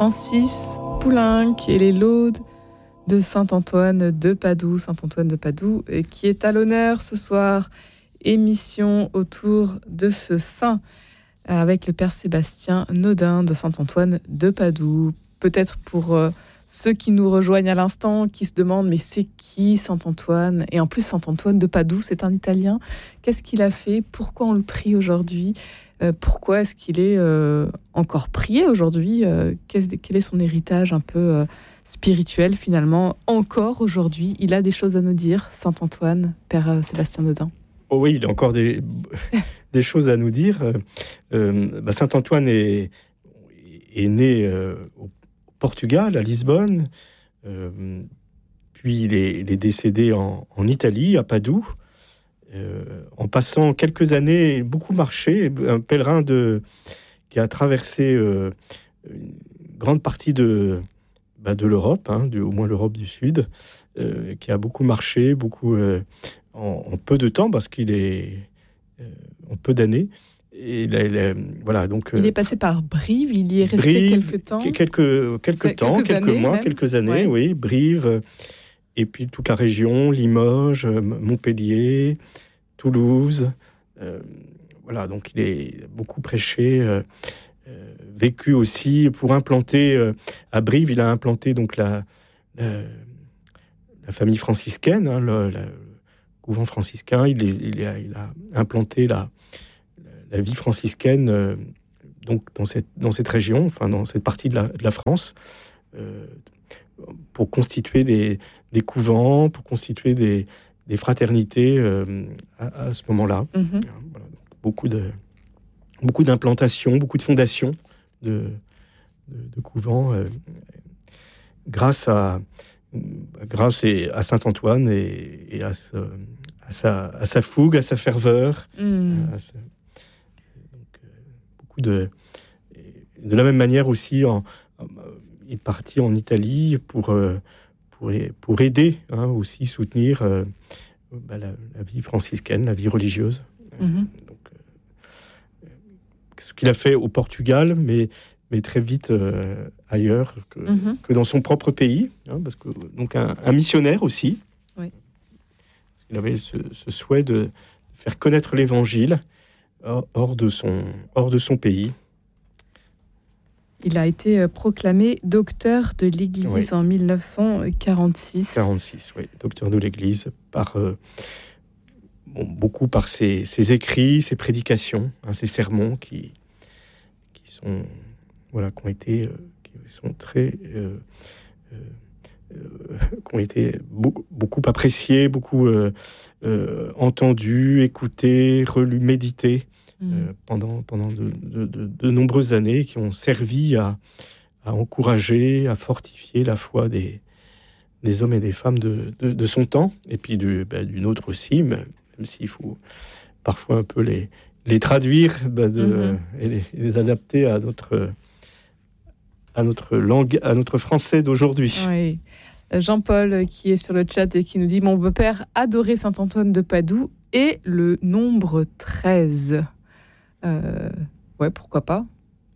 Francis Poulenc et les laudes de Saint-Antoine de Padoue. Saint-Antoine de Padoue qui est à l'honneur ce soir. Émission autour de ce saint avec le Père Sébastien Nodin de Saint-Antoine de Padoue. Peut-être pour ceux qui nous rejoignent à l'instant, qui se demandent mais c'est qui Saint-Antoine ? Et en plus Saint-Antoine de Padoue, c'est un Italien. Qu'est-ce qu'il a fait ? Pourquoi on le prie aujourd'hui ? Pourquoi est-ce qu'il est encore prié aujourd'hui ? Quel est son héritage un peu spirituel finalement ? Encore aujourd'hui, il a des choses à nous dire, Saint-Antoine, Père Sébastien Nodin. Oh oui, il a encore des choses à nous dire. Saint-Antoine est né au Portugal, à Lisbonne, puis il est décédé en Italie, à Padoue, en passant quelques années, beaucoup marché, un pèlerin qui a traversé une grande partie de l'Europe, au moins l'Europe du Sud, qui a beaucoup marché, en peu de temps, parce qu'il est en peu d'années. Et voilà, donc, il est passé par Brive, il y est resté quelques temps. Quelques années, oui. Brive, et puis toute la région, Limoges, Montpellier, Toulouse. Voilà, donc il est beaucoup prêché, vécu aussi pour implanter à Brive. Il a implanté donc la famille franciscaine, le couvent franciscain. Il a implanté la vie franciscaine donc dans cette région, enfin dans cette partie de la France, pour constituer des couvents, pour constituer des fraternités à ce moment-là. Mm-hmm. Voilà, beaucoup d'implantations, beaucoup de fondations de couvents grâce à Saint-Antoine et à sa fougue, à sa ferveur. De la même manière aussi, il est parti en Italie pour aider, aussi soutenir la vie franciscaine, la vie religieuse. Mm-hmm. Donc, ce qu'il a fait au Portugal, mais très vite ailleurs que dans son propre pays, parce que donc un missionnaire aussi. Oui. Parce qu'il avait ce souhait de faire connaître l'Évangile hors de son pays. Il a été proclamé docteur de l'Église en 1946. 46, oui, docteur de l'Église, beaucoup par ses écrits, ses prédications, ses sermons qui sont qui ont été beaucoup appréciés, beaucoup entendus, écoutés, relus, médités pendant de nombreuses années, qui ont servi à encourager, à fortifier la foi des hommes et des femmes de son temps, et puis d'une autre aussi, même s'il faut parfois un peu les traduire et les adapter à notre langue, à notre français d'aujourd'hui. Oui. Jean-Paul qui est sur le chat et qui nous dit « Mon beau-père adorait Saint-Antoine de Padoue et le nombre 13 ». Ouais, pourquoi pas.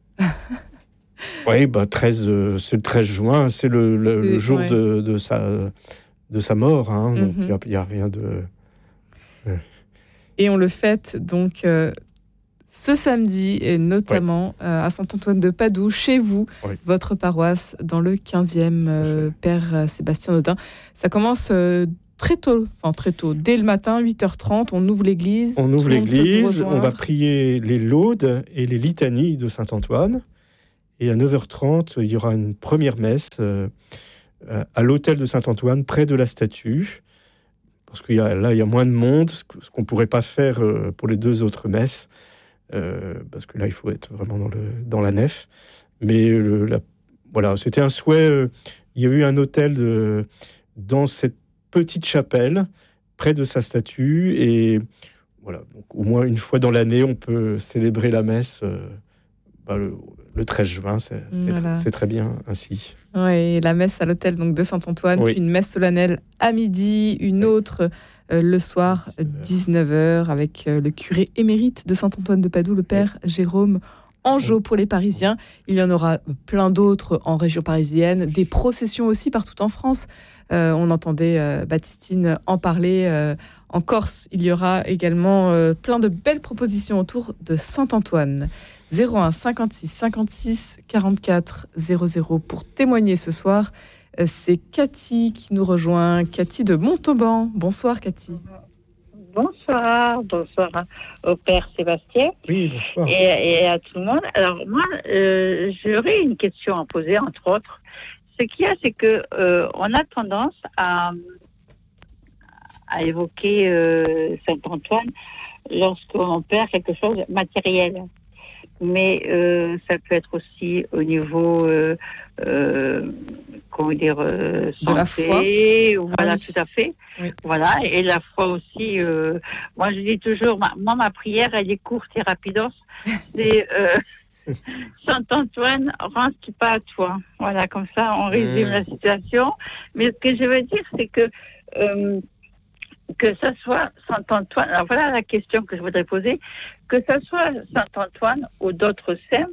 Oui, 13, c'est le 13 juin, c'est le jour de sa mort. Donc il n'y a rien de... Et on le fête donc... ce samedi, et notamment à Saint-Antoine de Padoue, chez vous, votre paroisse, dans le 15e, Père Sébastien Nodin. Ça commence très tôt, dès le matin, 8h30, on ouvre l'église. On va prier les laudes et les litanies de Saint-Antoine. Et à 9h30, il y aura une première messe à l'hôtel de Saint-Antoine, près de la statue. Parce qu'il y a moins de monde, ce qu'on ne pourrait pas faire pour les deux autres messes. Parce que là, il faut être vraiment dans la nef. Mais voilà, c'était un souhait. Il y a eu un autel dans cette petite chapelle, près de sa statue. Et voilà, donc, au moins une fois dans l'année, on peut célébrer la messe le 13 juin. C'est très bien ainsi. Oui, la messe à l'hôtel donc, de Saint-Antoine, puis une messe solennelle à midi, une autre... le soir, 19h, avec le curé émérite de Saint-Antoine de Padoue, le père Jérôme Angeau pour les Parisiens. Il y en aura plein d'autres en région parisienne, des processions aussi partout en France. On entendait Baptistine en parler. En Corse, il y aura également plein de belles propositions autour de Saint-Antoine. 01 56 56 44 00 pour témoigner ce soir. C'est Cathy qui nous rejoint. Cathy de Montauban. Bonsoir Cathy. Bonsoir au Père Sébastien. Oui, bonsoir. Et à tout le monde. Alors moi, j'aurais une question à poser, entre autres. Ce qu'il y a, c'est que on a tendance à évoquer Saint-Antoine lorsqu'on perd quelque chose de matériel. Mais ça peut être aussi au niveau de la foi. Voilà, oui. Tout à fait. Oui. Voilà, et la foi aussi. Moi, je dis toujours, ma prière, elle est courte et rapidos. C'est Saint-Antoine, rends ce qui pas à toi. Voilà, comme ça, on résume la situation. Mais ce que je veux dire, c'est que ça soit Saint-Antoine, alors voilà la question que je voudrais poser, que ça soit Saint-Antoine ou d'autres saints,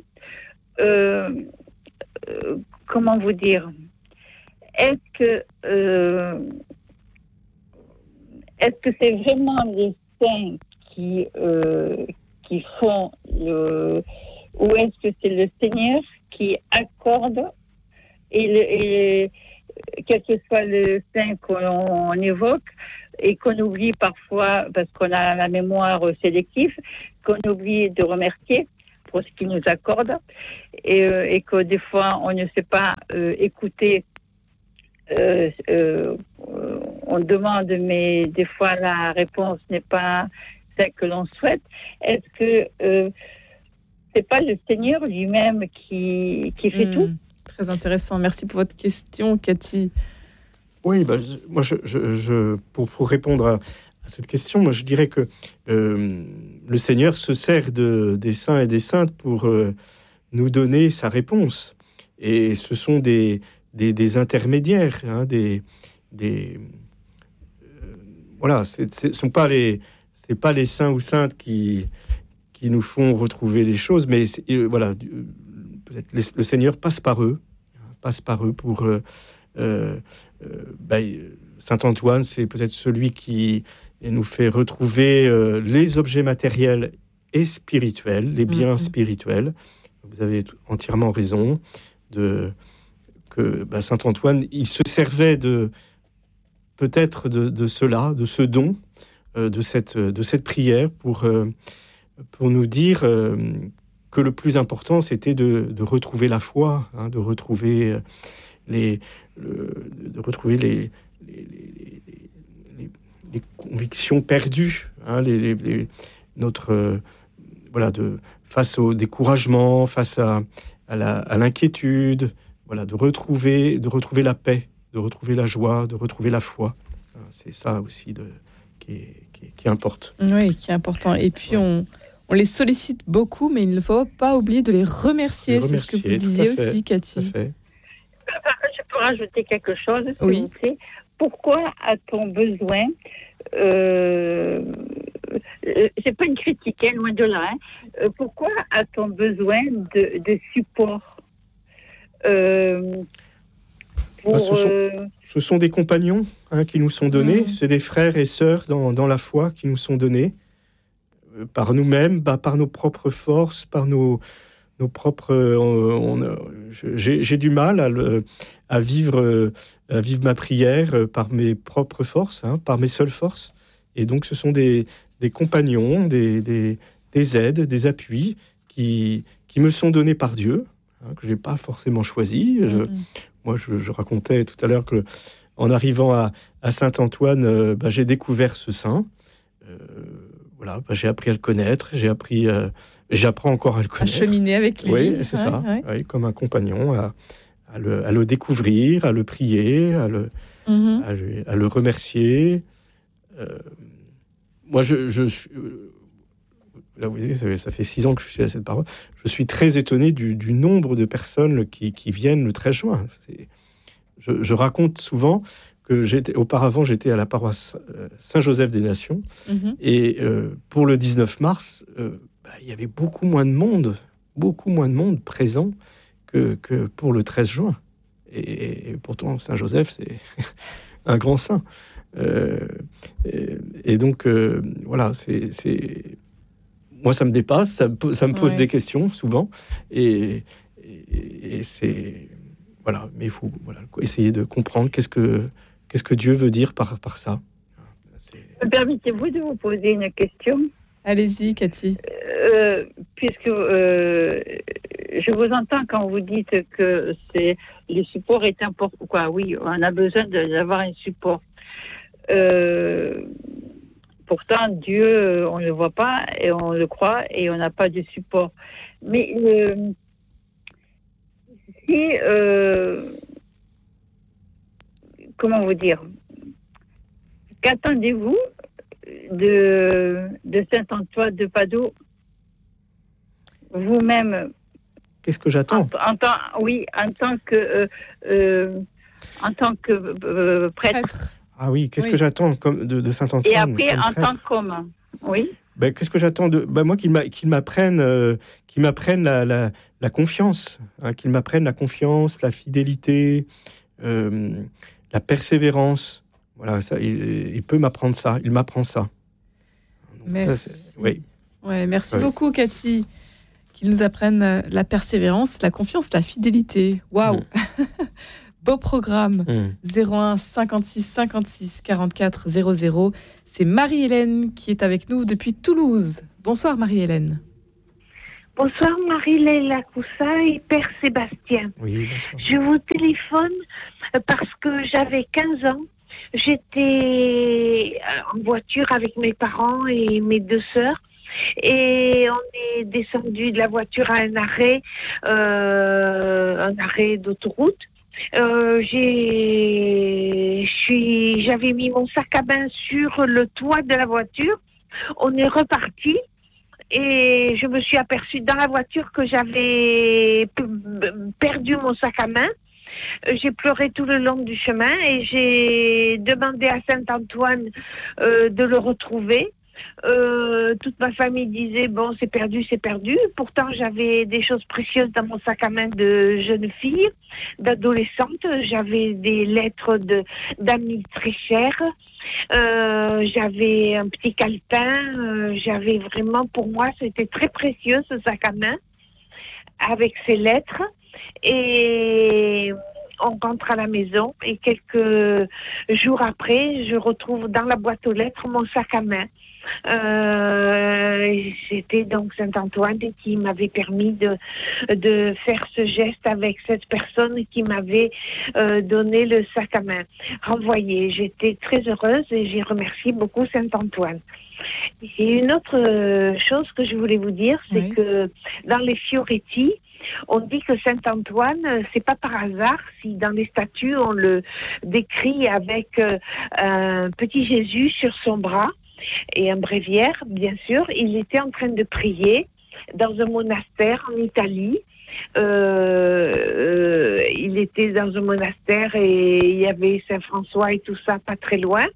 comment vous dire, est-ce que c'est vraiment les saints qui font ou est-ce que c'est le Seigneur qui accorde et quel que soit le saint qu'on évoque, et qu'on oublie parfois, parce qu'on a la mémoire sélective, qu'on oublie de remercier pour ce qu'il nous accorde, et que des fois, on ne sait pas écouter. On demande, mais des fois, la réponse n'est pas celle que l'on souhaite. Est-ce que c'est pas le Seigneur lui-même qui fait tout? Très intéressant. Merci pour votre question, Cathy. Oui, moi, pour répondre à cette question, moi, je dirais que le Seigneur se sert des saints et des saintes pour nous donner sa réponse. Et ce sont des intermédiaires, hein, voilà, c'est pas les saints ou saintes qui nous font retrouver les choses, mais voilà, peut-être le Seigneur passe par eux pour Saint-Antoine, c'est peut-être celui qui nous fait retrouver les objets matériels et spirituels, les biens spirituels. Vous avez entièrement raison que Saint-Antoine, il se servait peut-être de cela, de ce don, de cette prière pour nous dire que le plus important, c'était de retrouver la foi, hein, de retrouver les convictions perdues, hein, face au découragement, face à l'inquiétude, voilà, de retrouver la paix, de retrouver la joie, de retrouver la foi. C'est ça aussi qui importe. Oui, qui est important. Et puis on les sollicite beaucoup, mais il ne faut pas oublier de les remercier. C'est ce que vous disiez aussi, Cathy. Je peux rajouter quelque chose, s'il vous plaît. Pourquoi a-t-on besoin c'est pas une critique, loin de là. Pourquoi a-t-on besoin de support ce sont des compagnons, hein, qui nous sont donnés. C'est des frères et sœurs dans la foi qui nous sont donnés par nous-mêmes, par nos propres forces, par nos propres. J'ai du mal à vivre ma prière par mes propres forces, hein, par mes seules forces. Et donc, ce sont des compagnons, des aides, des appuis qui me sont donnés par Dieu, hein, que j'ai pas forcément choisi. Moi, je racontais tout à l'heure que, en arrivant à Saint-Antoine, j'ai découvert ce saint. Voilà, j'ai appris à le connaître, j'apprends encore à le connaître. À cheminer avec lui. Oui, c'est ça. Ouais. Oui, comme un compagnon, à le découvrir, à le prier, à le remercier. Moi, je suis... Là, vous voyez, ça fait 6 ans que je suis à cette parole. Je suis très étonné du nombre de personnes qui viennent le 13 juin. Je raconte souvent que auparavant, j'étais à la paroisse Saint-Joseph des Nations. Et pour le 19 mars, il y avait beaucoup moins de monde beaucoup moins de monde présent que pour le 13 juin. Et pourtant, Saint-Joseph, c'est un grand saint. Et donc, voilà, moi, ça me dépasse, ça me pose des questions, souvent. Et c'est... Voilà, mais il faut essayer de comprendre qu'est-ce que Dieu veut dire par ça. Permettez-vous de vous poser une question ? Allez-y, Cathy. Puisque je vous entends quand vous dites que le support est important. Quoi, oui, on a besoin d'avoir un support. Pourtant, Dieu, on ne le voit pas et on le croit et on n'a pas de support. Mais comment vous dire ? Qu'attendez-vous de Saint-Antoine de Padoue, vous-même? Qu'est-ce que j'attends ? En tant que prêtre. Ah oui, qu'est-ce que j'attends de Saint-Antoine ? Et après, en tant qu'homme, oui. Qu'est-ce que j'attends moi, qu'il m'apprenne la confiance, qu'il m'apprenne la confiance, la fidélité, la persévérance. Voilà, ça, il peut m'apprendre ça. Il m'apprend ça. Merci. Oui. Ouais, merci beaucoup, Cathy, qu'il nous apprenne la persévérance, la confiance, la fidélité. Waouh. Beau programme. 01 56 56 44 00. C'est Marie-Hélène qui est avec nous depuis Toulouse. Bonsoir Marie-Hélène. Bonsoir Marie-Léla Coussa et Père Sébastien. Oui, bonsoir. Je vous téléphone parce que j'avais 15 ans. J'étais en voiture avec mes parents et mes 2 sœurs. Et on est descendu de la voiture à un arrêt d'autoroute. J'avais mis mon sac à main sur le toit de la voiture. On est reparti et je me suis aperçue dans la voiture que j'avais perdu mon sac à main. J'ai pleuré tout le long du chemin et j'ai demandé à Saint-Antoine de le retrouver. Toute ma famille disait bon, c'est perdu. Pourtant j'avais des choses précieuses dans mon sac à main de jeune fille, d'adolescente. J'avais des lettres d'amis très chers, j'avais un petit calepin, j'avais vraiment, pour moi c'était très précieux ce sac à main avec ces lettres. Et on rentre à la maison et quelques jours après, je retrouve dans la boîte aux lettres mon sac à main. C'était donc Saint-Antoine qui m'avait permis de faire ce geste avec cette personne qui m'avait donné le sac à main renvoyé. J'étais très heureuse et j'ai remercié beaucoup Saint-Antoine. Et une autre chose que je voulais vous dire, c'est que dans les Fioretti, on dit que Saint-Antoine, c'est pas par hasard si dans les statues on le décrit avec un petit Jésus sur son bras et un bréviaire, bien sûr. Il était en train de prier dans un monastère en Italie. Il était dans un monastère et il y avait Saint-François et tout ça pas très loin.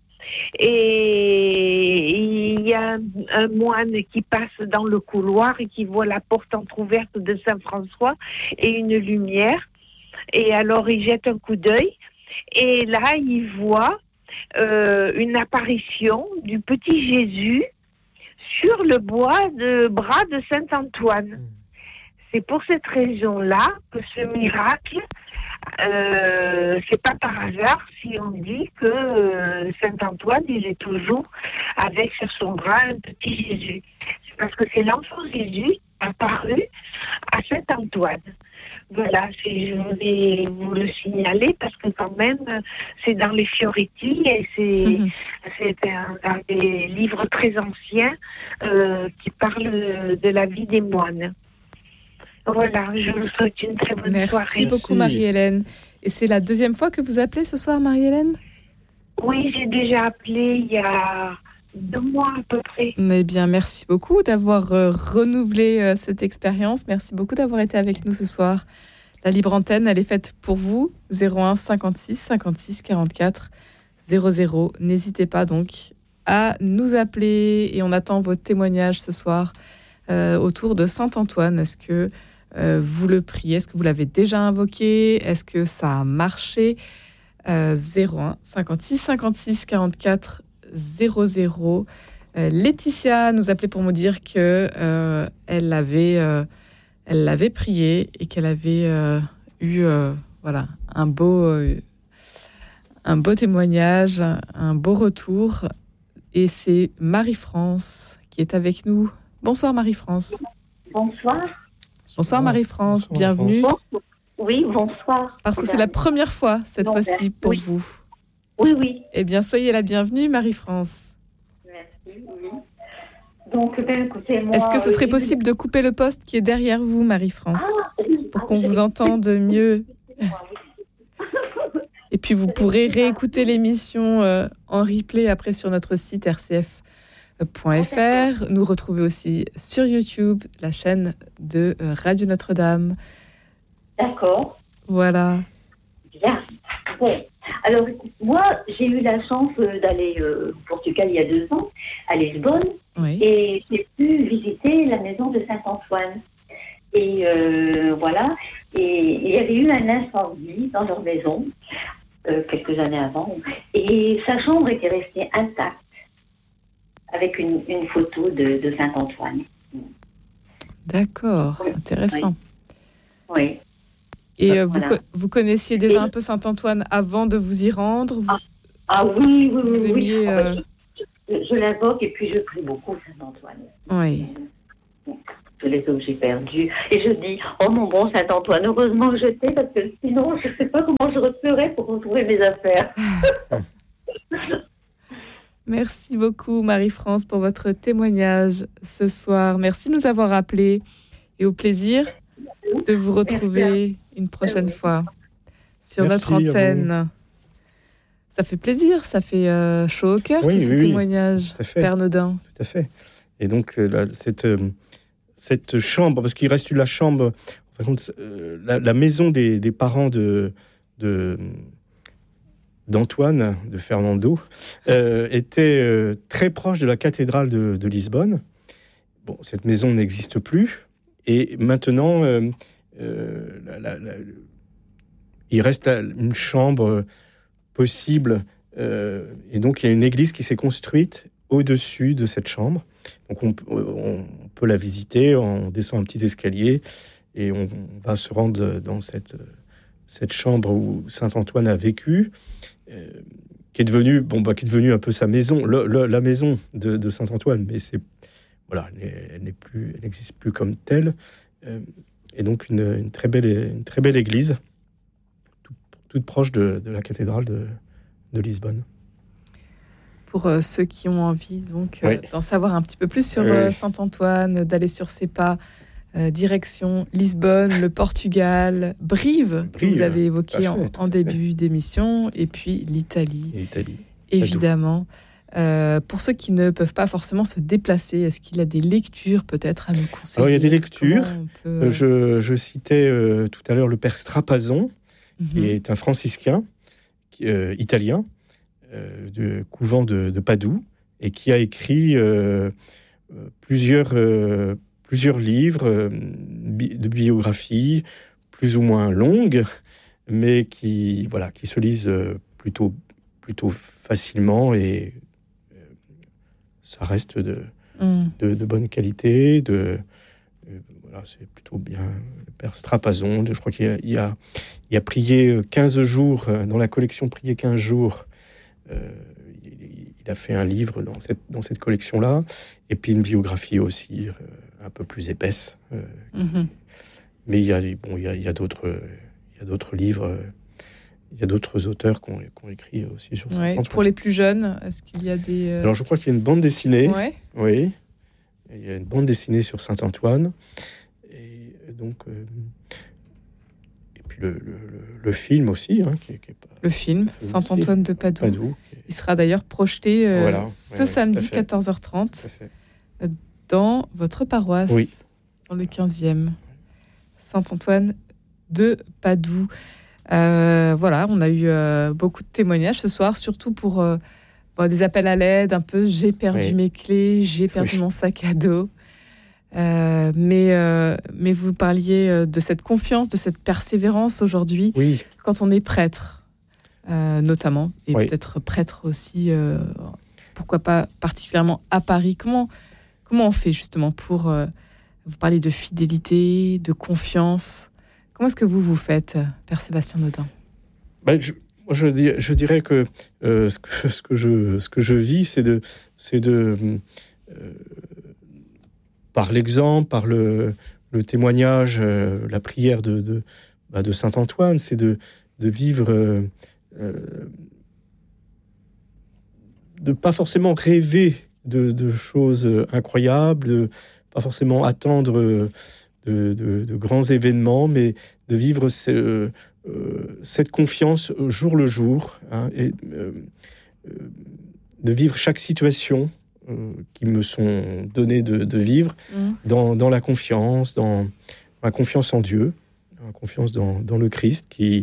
Et il y a un moine qui passe dans le couloir et qui voit la porte entrouverte de Saint-François et une lumière. Et alors il jette un coup d'œil et là il voit une apparition du petit Jésus sur le bras de Saint-Antoine. C'est pour cette raison-là que ce miracle, c'est pas par hasard si on dit que Saint-Antoine, il est toujours avec sur son bras un petit Jésus. C'est parce que c'est l'enfant Jésus apparu à Saint-Antoine. Voilà, je voulais vous le signaler parce que quand même, c'est dans les Fioretti et c'est un des livres très anciens qui parlent de la vie des moines. Voilà, je vous souhaite une très bonne soirée. Merci beaucoup Marie-Hélène. Et c'est la 2e fois que vous appelez ce soir, Marie-Hélène ? Oui, j'ai déjà appelé il y a 2 mois à peu près. Eh bien, merci beaucoup d'avoir renouvelé cette expérience. Merci beaucoup d'avoir été avec nous ce soir. La libre antenne, elle est faite pour vous. 01 56 56 44 00. N'hésitez pas donc à nous appeler et on attend vos témoignages ce soir autour de Saint-Antoine. Est-ce que vous le priez? Est-ce que vous l'avez déjà invoqué? Est-ce que ça a marché? 01 56 56 44 00. Laetitia nous appelait pour me dire que elle l'avait prié et qu'elle avait eu un beau témoignage, un beau retour. Et c'est Marie-France qui est avec nous. Bonsoir Marie-France. Bonsoir. Bonsoir Marie-France, bienvenue. Oui, bonsoir. Parce que c'est la première fois cette fois-ci pour vous. Oui. Eh bien, soyez la bienvenue Marie-France. Merci, oui. Donc, écoutez, moi... Est-ce que ce serait possible de couper le poste qui est derrière vous, Marie-France, pour qu'on vous entende mieux? Et puis, vous pourrez réécouter l'émission en replay après sur notre site rcf.fr. Nous retrouver aussi sur YouTube, la chaîne de Radio Notre-Dame. D'accord. Voilà. Bien. Bon. Alors, moi, j'ai eu la chance d'aller au Portugal il y a 2 ans, à Lisbonne, et j'ai pu visiter la maison de Saint-Antoine. Et voilà, et il y avait eu un incendie dans leur maison, quelques années avant, et sa chambre était restée intacte, avec une photo de Saint-Antoine. D'accord, intéressant. Oui. Et vous connaissiez déjà un peu Saint-Antoine avant de vous y rendre? Oui. Vous aimiez, je l'invoque et puis je prie beaucoup Saint-Antoine. Oui. Je les ai j'ai perdus. Et je dis, oh mon bon Saint-Antoine, heureusement que je t'ai, parce que sinon, je ne sais pas comment je referais pour retrouver mes affaires. Merci beaucoup Marie-France pour votre témoignage ce soir. Merci de nous avoir appelés et au plaisir de vous retrouver une prochaine fois sur notre antenne. Ça fait plaisir, ça fait chaud au cœur, tous ces témoignages, Père Nodin. Tout à fait. Et donc, cette chambre, parce qu'il reste la chambre, la maison des parents d'Antoine, de Fernando, était très proche de la cathédrale de Lisbonne. Bon, cette maison n'existe plus. Et maintenant, il reste une chambre possible. Et donc, il y a une église qui s'est construite au-dessus de cette chambre. Donc, on peut la visiter, on descend un petit escalier et on va se rendre dans cette chambre où Saint-Antoine a vécu, qui est devenue un peu sa maison, la maison de Saint-Antoine, mais elle n'existe plus comme telle. Et donc une très belle église, toute proche de la cathédrale de Lisbonne. Pour ceux qui ont envie d'en savoir un petit peu plus sur Saint-Antoine, d'aller sur ses pas, direction Lisbonne, le Portugal, Brive, que vous avez évoqué en début d'émission, et puis l'Italie. Évidemment. Pour ceux qui ne peuvent pas forcément se déplacer, est-ce qu'il y a des lectures peut-être à nous conseiller? Alors, il y a des lectures. Je citais tout à l'heure le père Strapazon, qui est un franciscain italien du couvent de Padoue, et qui a écrit plusieurs livres de biographie plus ou moins longues, mais qui se lisent plutôt facilement, et ça reste de bonne qualité. C'est plutôt bien. Le père Strapazon, je crois qu'il a prié 15 jours, dans la collection Prier 15 jours. Il a fait un livre dans cette collection-là, et puis une biographie aussi, un peu plus épaisse. Mais il y a d'autres livres. Il y a d'autres auteurs qui ont écrit aussi sur Saint-Antoine. Pour les plus jeunes, est-ce qu'il y a des... Alors, je crois qu'il y a une bande dessinée. Oui. Il y a une bande dessinée sur Saint-Antoine. Et donc... et puis le film aussi. Le film, Saint-Antoine de Padoue. Il sera d'ailleurs projeté ce samedi, 14h30, dans votre paroisse, dans le 15e. Saint-Antoine de Padoue. On a eu beaucoup de témoignages ce soir, surtout pour des appels à l'aide, un peu j'ai perdu mes clés, j'ai perdu mon sac à dos. Mais vous parliez de cette confiance, de cette persévérance aujourd'hui, oui. Quand on est prêtre, notamment, et peut-être prêtre aussi, pourquoi pas particulièrement à Paris. Comment on fait justement pour... vous parler de fidélité, de confiance. Comment est-ce que vous faites, Père Sébastien Nodin ? Je dirais que ce que je vis, c'est de par l'exemple, par le témoignage, la prière de Saint Antoine, c'est de vivre, de pas forcément rêver de choses incroyables, pas forcément attendre de grands événements, mais de vivre cette confiance jour le jour, et de vivre chaque situation qui me sont données de vivre dans la confiance, dans ma confiance en Dieu, la confiance dans le Christ qui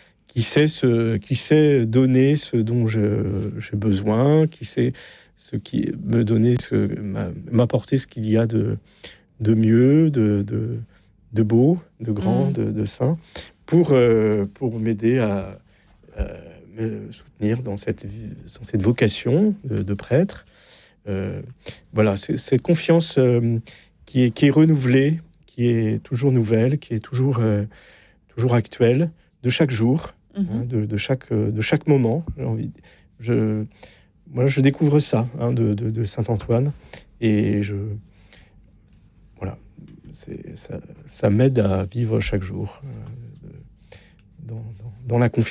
sait donner ce dont j'ai besoin, qui sait ce qui me donner, m'apporter ce qu'il y a de mieux, de beau, de grand, de saint, pour m'aider à me soutenir dans cette vocation de prêtre. Voilà, c'est cette confiance qui est renouvelée, qui est toujours nouvelle, qui est toujours actuelle, de chaque jour, de chaque moment. Je découvre ça de Saint Antoine, et ça m'aide à vivre chaque jour dans la confiance.